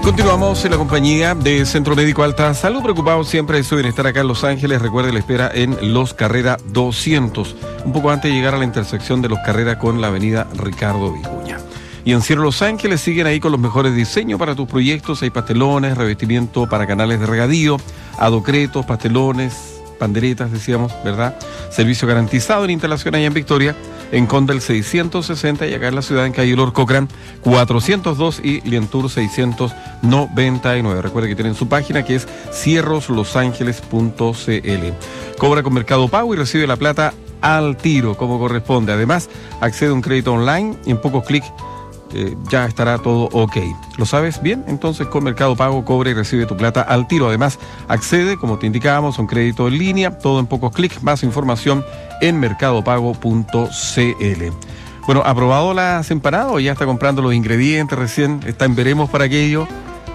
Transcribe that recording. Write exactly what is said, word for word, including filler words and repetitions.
Continuamos en la compañía de Centro Médico Alta Salud, preocupados siempre de su bienestar acá en Los Ángeles. Recuerde, la espera en Los Carrera doscientos, un poco antes de llegar a la intersección de Los Carrera con la avenida Ricardo Vicuña. Y en Cierre Los Ángeles siguen ahí con los mejores diseños para tus proyectos. Hay pastelones, revestimiento para canales de regadío, adocretos, pastelones, panderetas, decíamos, ¿verdad? Servicio garantizado en instalación allá en Victoria, en Condel seiscientos sesenta y acá en la ciudad en calle Lord Cochran cuatrocientos dos y Lientour seiscientos noventa y nueve. Recuerde que tienen su página que es cierros los ángeles punto c l. Cobra con Mercado Pago y recibe la plata al tiro, como corresponde. Además, accede a un crédito online y en pocos clics Eh, ya estará todo ok. ¿Lo sabes bien? Entonces con Mercado Pago cobra y recibe tu plata al tiro. Además, accede, como te indicábamos, a un crédito en línea, todo en pocos clics. Más información en mercado pago punto c l. Bueno, ¿ha probado las empanadas o ya está comprando los ingredientes recién? Está en veremos para aquello.